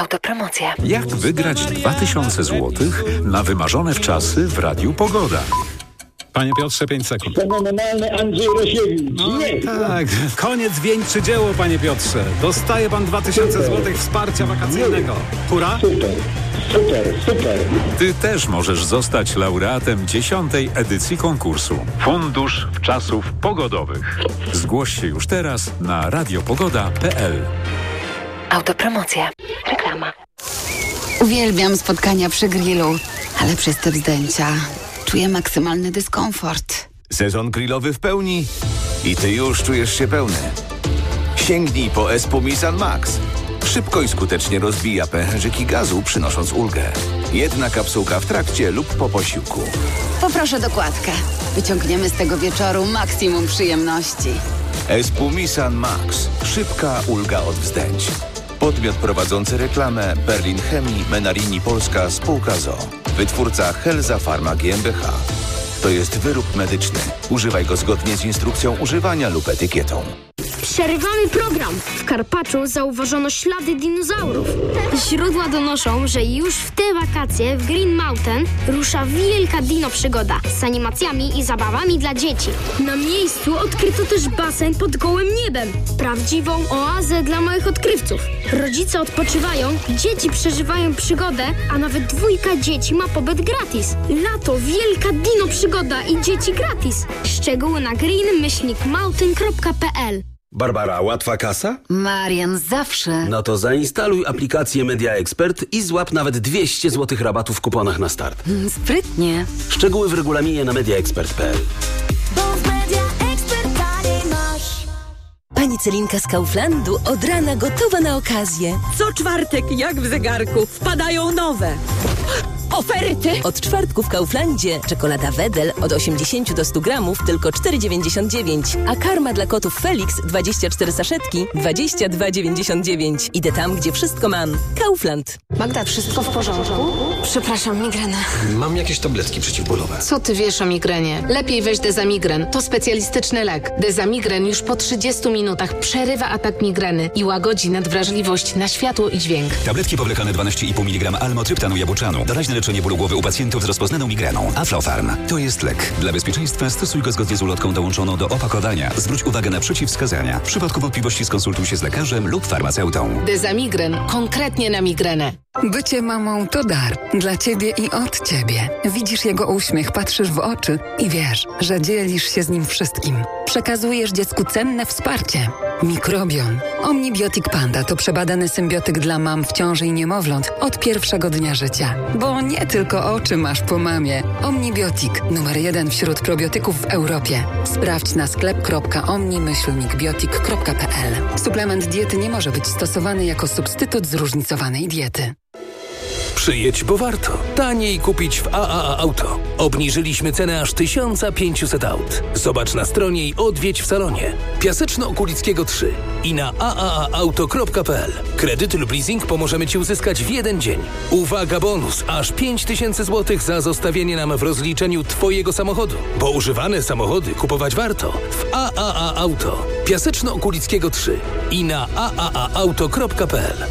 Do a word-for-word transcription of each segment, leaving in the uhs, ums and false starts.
Autopromocja. Jak wygrać dwa tysiące złotych na wymarzone wczasy w Radiu Pogoda? Panie Piotrze, pięć sekund. Fenomenalny Andrzej Rosiewicz. No, Jest. tak, koniec wieńczy dzieło, panie Piotrze. Dostaje pan dwa tysiące złotych wsparcia wakacyjnego. Hurra? Super, super, super. Ty też możesz zostać laureatem dziesiątej edycji konkursu Fundusz Wczasów Pogodowych. Zgłoś się już teraz na radiopogoda kropka p l. Autopromocja. Reklama. Uwielbiam spotkania przy grillu, ale przez te wzdęcia czuję maksymalny dyskomfort. Sezon grillowy w pełni i ty już czujesz się pełny. Sięgnij po Espumisan Max. Szybko i skutecznie rozbija pęcherzyki gazu, przynosząc ulgę. Jedna kapsułka w trakcie lub po posiłku. Poproszę dokładkę. Wyciągniemy z tego wieczoru maksimum przyjemności. Espumisan Max. Szybka ulga od wzdęć. Podmiot prowadzący reklamę Berlin Chemii, Menarini Polska, spółka z o o. Wytwórca Helza Pharma G m b H. To jest wyrób medyczny. Używaj go zgodnie z instrukcją używania lub etykietą. Przerywamy program. W Karpaczu zauważono ślady dinozaurów. Źródła donoszą, że już w te wakacje w Green Mountain rusza wielka dino przygoda z animacjami i zabawami dla dzieci. Na miejscu odkryto też basen pod gołym niebem. Prawdziwą oazę dla małych odkrywców. Rodzice odpoczywają, dzieci przeżywają przygodę, a nawet dwójka dzieci ma pobyt gratis. Lato, wielka dino przygoda i dzieci gratis. Szczegóły na green myślnik mountain kropka p l. Barbara, łatwa kasa? Marian, zawsze. No to zainstaluj aplikację Media Expert i złap nawet dwieście złotych rabatu w kuponach na start. Mm, sprytnie. Szczegóły w regulaminie na media expert kropka p l. Pani Celinka z Kauflandu od rana gotowa na okazję. Co czwartek, jak w zegarku, wpadają nowe oferty. Od czwartku w Kauflandzie czekolada Wedel od osiemdziesiąt do stu gramów tylko cztery dziewięćdziesiąt dziewięć, a karma dla kotów Felix dwadzieścia cztery saszetki dwadzieścia dwa dziewięćdziesiąt dziewięć. Idę tam, gdzie wszystko mam. Kaufland. Magda, wszystko w porządku? Przepraszam, migrena. Mam jakieś tabletki przeciwbólowe. Co ty wiesz o migrenie? Lepiej weź Dezamigren. To specjalistyczny lek. Dezamigren już po trzydziestu minutach przerywa atak migreny i łagodzi nadwrażliwość na światło i dźwięk. Tabletki powlekane dwanaście i pół miligrama almotryptanu jabłczanu. Doraźne leczenie bólu głowy u pacjentów z rozpoznaną migreną. Aflofarm. To jest lek. Dla bezpieczeństwa stosuj go zgodnie z ulotką dołączoną do opakowania. Zwróć uwagę na przeciwwskazania. W przypadku wątpliwości skonsultuj się z lekarzem lub farmaceutą. Dezamigren. Konkretnie na migrenę. Bycie mamą to dar. Dla ciebie i od ciebie. Widzisz jego uśmiech, patrzysz w oczy i wiesz, że dzielisz się z nim wszystkim. Przekazujesz dziecku cenne wsparcie. Mikrobion. Omnibiotik Panda to przebadany symbiotyk dla mam w ciąży i niemowląt od pierwszego dnia życia. Bo nie tylko oczy masz po mamie. Omnibiotik. Numer jeden wśród probiotyków w Europie. Sprawdź na sklep kropka omni myślnik biotik kropka p l. Suplement diety nie może być stosowany jako substytut zróżnicowanej diety. Przyjedź, bo warto. Taniej kupić w A A A Auto. Obniżyliśmy cenę aż tysiąc pięćset aut. Zobacz na stronie i odwiedź w salonie. Piaseczno-Okulickiego trzy i na a a a auto kropka p l. Kredyt lub leasing pomożemy Ci uzyskać w jeden dzień. Uwaga, bonus! Aż pięć tysięcy złotych za zostawienie nam w rozliczeniu Twojego samochodu. Bo używane samochody kupować warto w A A A Auto. Piaseczno-Okulickiego trzy i na a a a auto kropka p l.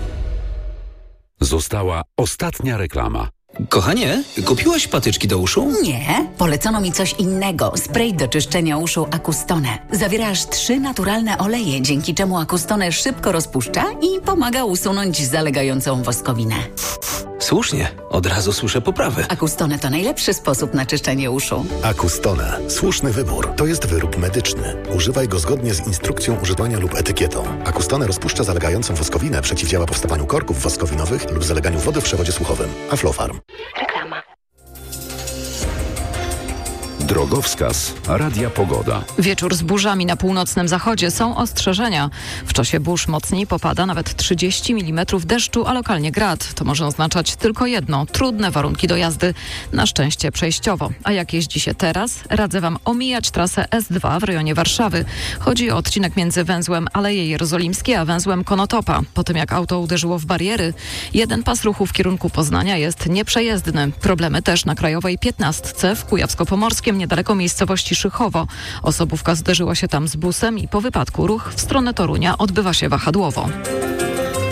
Została ostatnia reklama. Kochanie, kupiłaś patyczki do uszu? Nie, polecono mi coś innego. Spray do czyszczenia uszu Acustone. Zawiera aż trzy naturalne oleje, dzięki czemu Acustone szybko rozpuszcza i pomaga usunąć zalegającą woskowinę. Słusznie, od razu słyszę poprawę. Acustone to najlepszy sposób na czyszczenie uszu. Acustone. Słuszny wybór. To jest wyrób medyczny. Używaj go zgodnie z instrukcją używania lub etykietą. Acustone rozpuszcza zalegającą woskowinę, przeciwdziała powstawaniu korków woskowinowych lub zaleganiu wody w przewodzie słuchowym. Aflofarm. Reklama. Drogowskaz Radia Pogoda. Wieczór z burzami na północnym zachodzie. Są ostrzeżenia. W czasie burz mocniej popada nawet trzydzieści milimetrów deszczu, a lokalnie grad. To może oznaczać tylko jedno. Trudne warunki do jazdy. Na szczęście przejściowo. A jak jeździ się teraz? Radzę Wam omijać trasę S dwa w rejonie Warszawy. Chodzi o odcinek między węzłem Aleje Jerozolimskie a węzłem Konotopa. Po tym jak auto uderzyło w bariery, jeden pas ruchu w kierunku Poznania jest nieprzejezdny. Problemy też na Krajowej piętnastce w Kujawsko-Pomorskiem niedaleko miejscowości Szychowo. Osobówka zderzyła się tam z busem i po wypadku ruch w stronę Torunia odbywa się wahadłowo.